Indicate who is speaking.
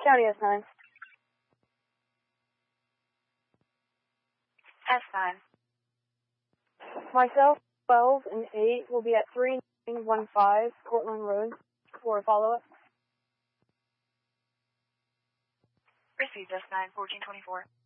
Speaker 1: County S9.
Speaker 2: S9.
Speaker 1: Myself, 12, and 8 will be at 3915 Portland Road for a follow-up.
Speaker 2: Received S9, 1424.